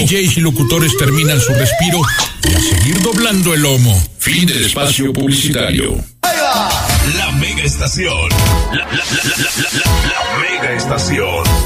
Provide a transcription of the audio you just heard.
DJs y locutores terminan su respiro y a seguir doblando el lomo. Fin del espacio publicitario. La Mega Estación. La Mega Estación.